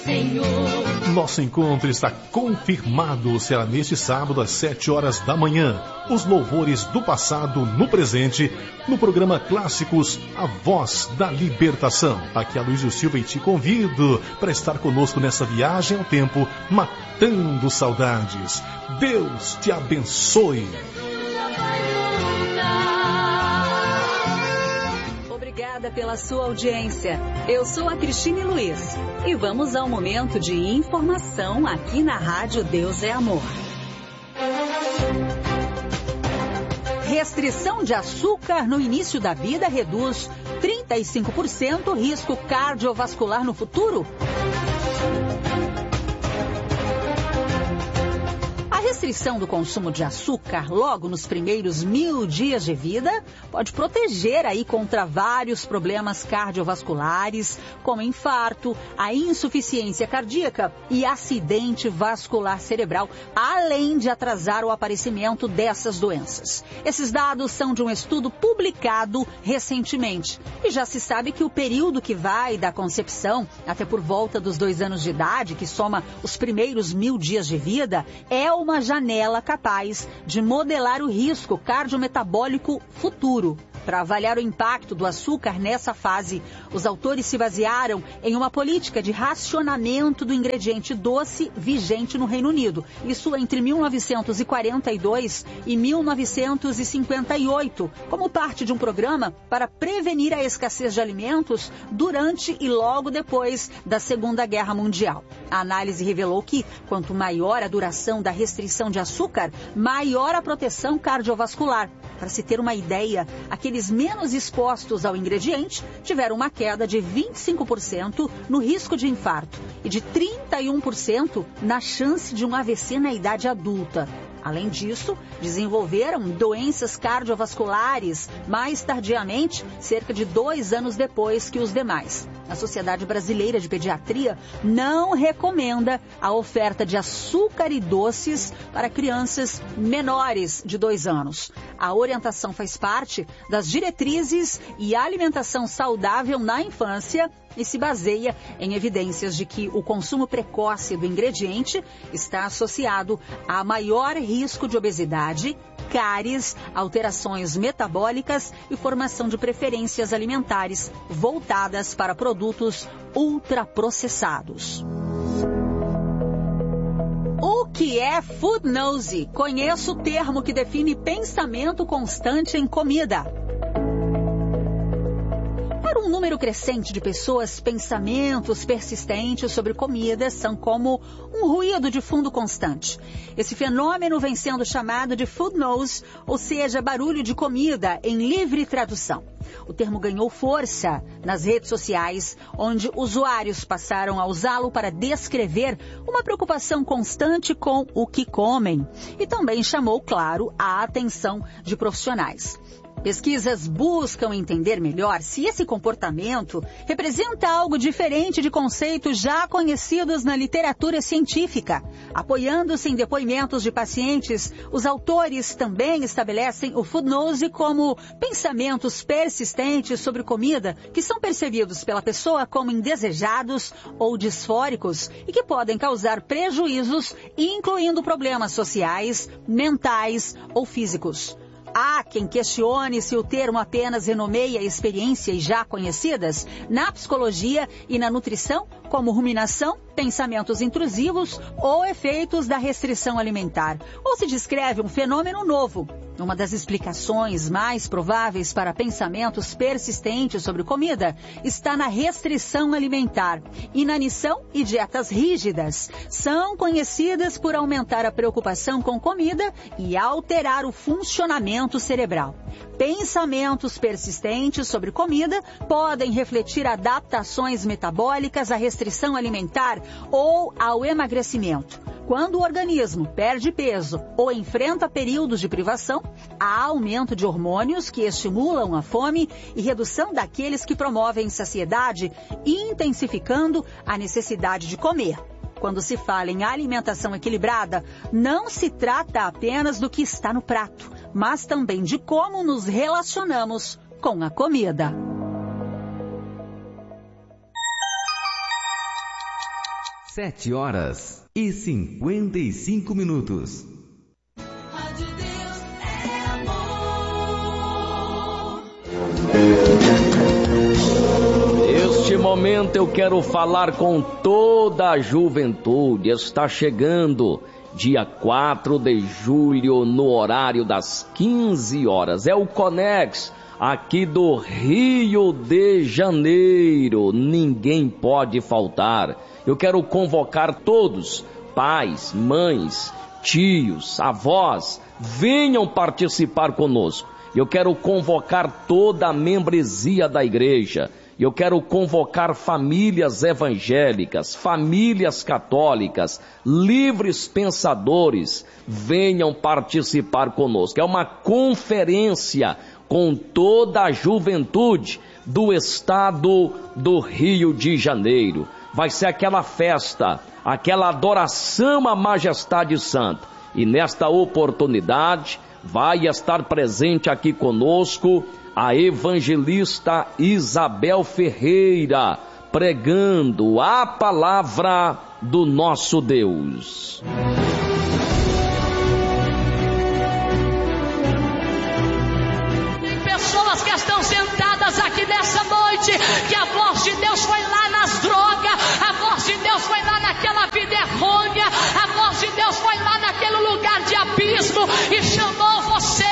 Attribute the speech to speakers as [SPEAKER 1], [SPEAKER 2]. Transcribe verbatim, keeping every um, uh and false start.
[SPEAKER 1] Senhor.
[SPEAKER 2] Nosso encontro está confirmado. Será neste sábado às sete horas da manhã. Os louvores do passado no presente, no programa Clássicos, a Voz da Libertação. Aqui é Luísio Silva e te convido para estar conosco nessa viagem ao tempo, matando saudades. Deus te abençoe.
[SPEAKER 3] Obrigada pela sua audiência. Eu sou a Cristine Luiz e vamos ao momento de informação aqui na Rádio Deus é Amor. Restrição de açúcar no início da vida reduz trinta e cinco por cento risco cardiovascular no futuro? A restrição do consumo de açúcar logo nos primeiros mil dias de vida pode proteger aí contra vários problemas cardiovasculares, como infarto, a insuficiência cardíaca e acidente vascular cerebral, além de atrasar o aparecimento dessas doenças. Esses dados são de um estudo publicado recentemente e já se sabe que o período que vai da concepção até por volta dos dois anos de idade, que soma os primeiros mil dias de vida, é uma janela capaz de modelar o risco cardiometabólico futuro. Para avaliar o impacto do açúcar nessa fase, os autores se basearam em uma política de racionamento do ingrediente doce vigente no Reino Unido. Isso entre mil novecentos e quarenta e dois e mil novecentos e cinquenta e oito, como parte de um programa para prevenir a escassez de alimentos durante e logo depois da Segunda Guerra Mundial. A análise revelou que, quanto maior a duração da restrição de açúcar, maior a proteção cardiovascular. Para se ter uma ideia, aqueles menos expostos ao ingrediente tiveram uma queda de vinte e cinco por cento no risco de infarto e de trinta e um por cento na chance de um A V C na idade adulta. Além disso, desenvolveram doenças cardiovasculares mais tardiamente, cerca de dois anos depois que os demais. A Sociedade Brasileira de Pediatria não recomenda a oferta de açúcar e doces para crianças menores de dois anos. A orientação faz parte das diretrizes e alimentação saudável na infância e se baseia em evidências de que o consumo precoce do ingrediente está associado a maior risco de obesidade, cáries, alterações metabólicas e formação de preferências alimentares voltadas para produtos ultraprocessados. O que é food nosy? Conheça o termo que define pensamento constante em comida. Para um número crescente de pessoas, pensamentos persistentes sobre comida são como um ruído de fundo constante. Esse fenômeno vem sendo chamado de food noise, ou seja, barulho de comida, em livre tradução. O termo ganhou força nas redes sociais, onde usuários passaram a usá-lo para descrever uma preocupação constante com o que comem. E também chamou, claro, a atenção de profissionais. Pesquisas buscam entender melhor se esse comportamento representa algo diferente de conceitos já conhecidos na literatura científica. Apoiando-se em depoimentos de pacientes, os autores também estabelecem o food nosy como pensamentos persistentes sobre comida que são percebidos pela pessoa como indesejados ou disfóricos e que podem causar prejuízos, incluindo problemas sociais, mentais ou físicos. Há quem questione se o termo apenas renomeia experiências já conhecidas na psicologia e na nutrição, como ruminação, pensamentos intrusivos ou efeitos da restrição alimentar, ou se descreve um fenômeno novo. Uma das explicações mais prováveis para pensamentos persistentes sobre comida está na restrição alimentar. Inanição e dietas rígidas são conhecidas por aumentar a preocupação com comida e alterar o funcionamento cerebral. Pensamentos persistentes sobre comida podem refletir adaptações metabólicas à restrição alimentar ou ao emagrecimento. Quando o organismo perde peso ou enfrenta períodos de privação, há aumento de hormônios que estimulam a fome e redução daqueles que promovem saciedade, intensificando a necessidade de comer. Quando se fala em alimentação equilibrada, não se trata apenas do que está no prato, mas também de como nos relacionamos com a comida.
[SPEAKER 1] Sete horas e cinquenta e cinco minutos.
[SPEAKER 4] Neste momento eu quero falar com toda a juventude. Está chegando dia quatro de julho, no horário das quinze horas. É o Conex, aqui do Rio de Janeiro. Ninguém pode faltar. Eu quero convocar todos, pais, mães, tios, avós, venham participar conosco. Eu quero convocar toda a membresia da igreja. Eu quero convocar famílias evangélicas, famílias católicas, livres pensadores, venham participar conosco. É uma conferência com toda a juventude do estado do Rio de Janeiro. Vai ser aquela festa, aquela adoração à majestade santa. E nesta oportunidade vai estar presente aqui conosco a evangelista Isabel Ferreira, pregando a palavra do nosso Deus.
[SPEAKER 5] Tem pessoas que estão sentadas aqui nessa noite, que a voz de Deus foi lá nas drogas, a voz de Deus foi lá naquela vida errônea, a voz de Deus foi lá naquele lugar de abismo e chamou você